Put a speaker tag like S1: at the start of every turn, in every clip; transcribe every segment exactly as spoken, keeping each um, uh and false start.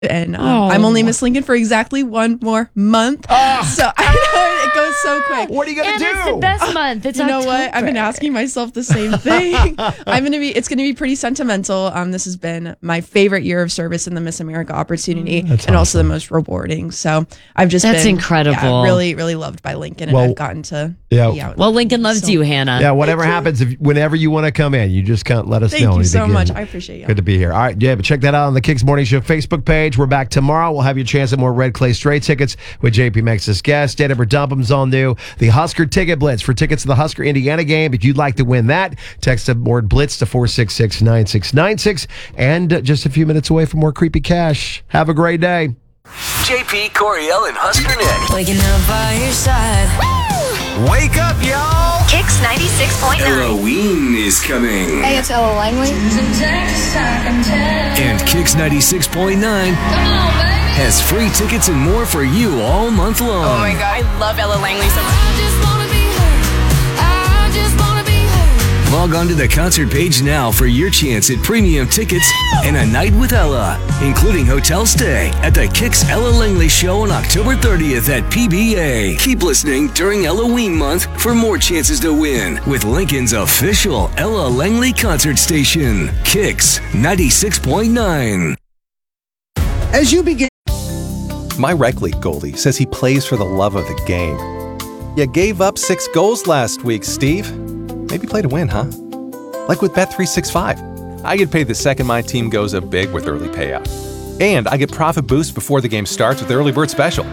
S1: And um, oh. I'm only Miss Lincoln for exactly one more month. Oh. So I know it goes so quick.
S2: What are you going to do?
S3: It's the best month. It's
S1: you know
S3: October.
S1: what? I've been asking myself the same thing. I'm going to be, it's going to be pretty sentimental. Um, This has been my favorite year of service in the Miss America opportunity That's and awesome. also the most rewarding. So I've just
S3: That's
S1: been
S3: incredible.
S1: Yeah, really, really loved by Lincoln.
S2: Well,
S1: and I've gotten to
S2: yeah.
S1: be out.
S3: Well, Lincoln loves so, you, Hannah.
S2: Yeah, whatever happens, if, whenever you want to come in, you just can't let us
S1: Thank
S2: know.
S1: Thank you so
S2: again.
S1: much. I appreciate you.
S2: Good to be here. All right, yeah, but check that out on the Kicks Morning Show Facebook page. We're back tomorrow. We'll have your chance at more Red Clay Stray tickets with J P Max's guest. Stand Up or Dump 'Em's all new. The Husker Ticket Blitz for tickets to the Husker Indiana game. If you'd like to win that, text the word Blitz to four six six, nine six nine six. And uh, just a few minutes away from more Creepy Cash. Have a great day.
S4: J P, Coriel, and Husker Nick.
S5: Waking up by your side.
S4: Woo! Wake up, y'all!
S6: Kicks ninety-six point nine.
S4: Halloween is coming.
S7: Hey, it's Ella Langley.
S4: And Kicks ninety-six point nine
S7: Come on, baby.
S4: has free tickets and more for you all month long.
S7: Oh my God, I love Ella Langley so much.
S5: I just wanna be heard. I just wanna be heard.
S4: Log on to the concert page now for your chance at premium tickets and a night with Ella, including hotel stay at the Kicks Ella Langley Show on October thirtieth at P B A. Keep listening during Halloween month for more chances to win with Lincoln's official Ella Langley concert station, Kicks ninety-six point nine.
S8: As you begin...
S9: My rec league goalie says he plays for the love of the game. You gave up six goals last week, Steve. Maybe play to win, huh? Like with Bet three sixty-five. I get paid the second my team goes up big with early payout. And I get profit boost before the game starts with the early bird special.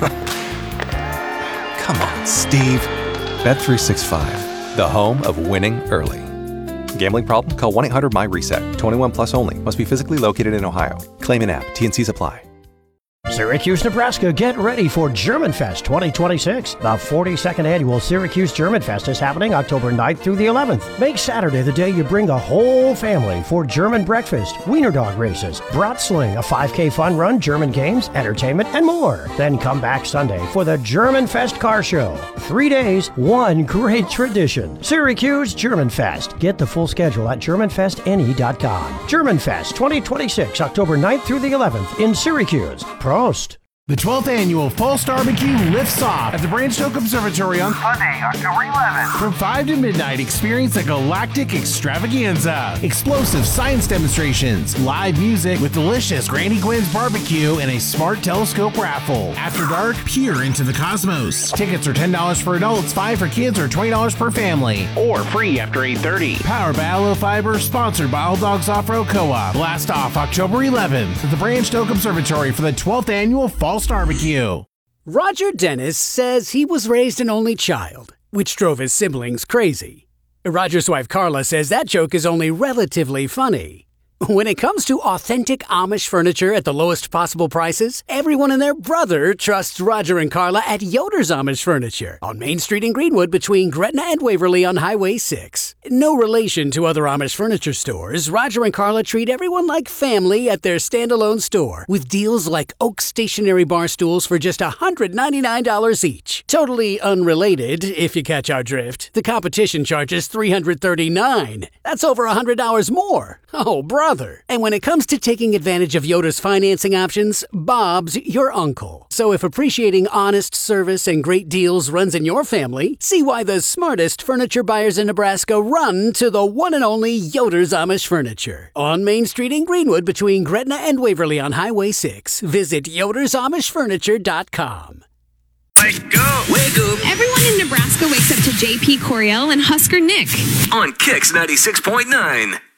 S9: Come on, Steve. Bet three sixty-five, the home of winning early. Gambling problem? Call one eight hundred M Y reset. twenty-one plus only. Must be physically located in Ohio. Claim in app. T and C's apply.
S10: Syracuse, Nebraska, get ready for German Fest twenty twenty-six. The forty-second annual Syracuse German Fest is happening October ninth through the eleventh. Make Saturday the day you bring the whole family for German breakfast, wiener dog races, brat sling, a five K fun run, German games, entertainment, and more. Then come back Sunday for the German Fest car show. Three days, one great tradition. Syracuse German Fest. Get the full schedule at german fest n e dot com. German Fest twenty twenty-six, October ninth through the eleventh in Syracuse. Prost.
S11: The twelfth Annual Fall Star Barbecue lifts off at the Branch Oak Observatory on
S12: Sunday, October eleventh.
S11: From five to midnight, experience the Galactic Extravaganza. Explosive science demonstrations, live music with delicious Granny Gwen's barbecue, and a smart telescope raffle. After dark, peer into the cosmos. Tickets are ten dollars for adults, five dollars for kids, or twenty dollars per family. Or free after eight thirty. Powered by Aloe Fiber, sponsored by All Dogs Off-Road Co-op. Blast off October eleventh at the Branch Oak Observatory for the twelfth Annual Fall Star Barbecue.
S13: Roger Dennis says he was raised an only child, which drove his siblings crazy. Roger's wife Carla says that joke is only relatively funny. When it comes to authentic Amish furniture at the lowest possible prices, everyone and their brother trusts Roger and Carla at Yoder's Amish Furniture on Main Street in Greenwood between Gretna and Waverly on Highway six. No relation to other Amish furniture stores, Roger and Carla treat everyone like family at their standalone store with deals like oak stationary bar stools for just one hundred ninety-nine dollars each. Totally unrelated, if you catch our drift. The competition charges three hundred thirty-nine dollars. That's over one hundred dollars more. Oh, brother. And when it comes to taking advantage of Yoda's financing options, Bob's your uncle. So if appreciating honest service and great deals runs in your family, see why the smartest furniture buyers in Nebraska run to the one and only Yoder's Amish Furniture. On Main Street in Greenwood between Gretna and Waverly on Highway six. Visit Yoder's Amish Furniture dot com.
S4: Wake up! Wake up!
S6: Everyone in Nebraska wakes up to J P, Coriel, and Husker Nick.
S4: On Kicks ninety-six point nine.